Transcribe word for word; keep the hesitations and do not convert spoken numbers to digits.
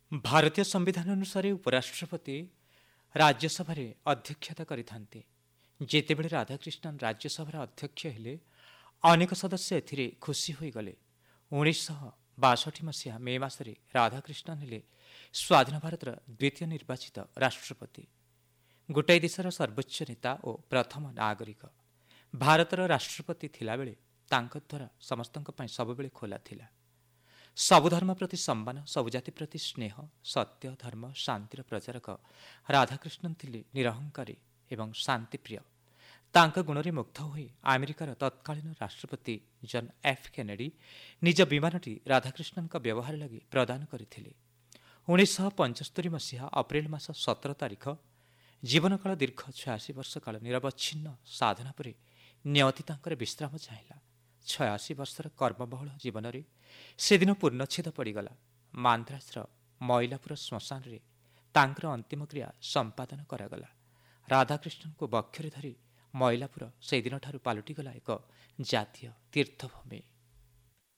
ଭାରତୀୟ ସମ୍ବିଧାନ ଅନୁସାରେ ଉପରାଷ୍ଟ୍ରପତି ରାଜ୍ୟସଭାରେ ଅଧ୍ୟକ୍ଷତା କରିଥାନ୍ତି। ଯେତେବେଳେ ରାଧାକ୍ରିଷ୍ଣନ ରାଜ୍ୟସଭାର ଅଧ୍ୟକ୍ଷ ହେଲେ, ଅନେକ ସଦସ୍ୟ ଏଥିରେ ଖୁସି ହୋଇଗଲେ। ଉଣେଇଶଶହ ବାଷଠି ମସିହା ମେ ମାସରେ ରାଧାକ୍ରିଷ୍ଣନ ହେଲେ ସ୍ୱାଧୀନ ଭାରତର ଦ୍ୱିତୀୟ ନିର୍ବାଚିତ ରାଷ୍ଟ୍ରପତି। ଗୋଟାଏ ଦେଶର ସର୍ବୋଚ୍ଚ ନେତା ଓ ପ୍ରଥମ ନାଗରିକ। ଭାରତର ରାଷ୍ଟ୍ରପତି ଥିଲାବେଳେ ତାଙ୍କ ଦ୍ୱାରା ସମସ୍ତଙ୍କ ପାଇଁ ସବୁବେଳେ ଖୋଲା ଥିଲା। ସବୁ ଧର୍ମ ପ୍ରତି ସମ୍ମାନ, ସବୁ ଜାତି ପ୍ରତି ସ୍ନେହ, ସତ୍ୟ, ଧର୍ମ, ଶାନ୍ତିର ପ୍ରଚାରକ ରାଧାକ୍ରିଷ୍ଣନ ଥିଲେ ନିରହଙ୍କାରୀ ଏବଂ ଶାନ୍ତିପ୍ରିୟ। ତାଙ୍କ ଗୁଣରେ ମୁଗ୍ଧ ହୋଇ ଆମେରିକାର ତତ୍କାଳୀନ ରାଷ୍ଟ୍ରପତି ଜନ୍ ଏଫ୍ କେନେଡି ନିଜ ବିମାନଟି ରାଧାକ୍ରିଷ୍ଣନଙ୍କ ବ୍ୟବହାର ଲାଗି ପ୍ରଦାନ କରିଥିଲେ। ଉଣେଇଶଶହ ପଞ୍ଚସ୍ତରୀ ମସିହା ଅପ୍ରେଲ ମାସ ସତର ତାରିଖ ଜୀବନକାଳ ଦୀର୍ଘ ଛୟାଅଶୀ ବର୍ଷ କାଳ ନିରବଚ୍ଛିନ୍ନ ସାଧନା ପରେ ନିୟତି ତାଙ୍କର ବିଶ୍ରାମ ଚାହିଁଲା। ଛୟାଅଶୀ ବର୍ଷର କର୍ମବହୁଳ ଜୀବନରେ ସେଦିନ ପୂର୍ଣ୍ଣଚ୍ଛେଦ ପଡ଼ିଗଲା। ମାନ୍ଦ୍ରାଜର ମଇଲାପୁର ଶ୍ମଶାନରେ ତାଙ୍କର ଅନ୍ତିମ କ୍ରିୟା ସମ୍ପାଦନ କରାଗଲା। ରାଧାକ୍ରିଷ୍ଣନଙ୍କୁ ବକ୍ଷରେ ଧରି ମଇଲାପୁର ସେଦିନଠାରୁ ପାଲଟିଗଲା ଏକ ଜାତୀୟ ତୀର୍ଥଭୂମି।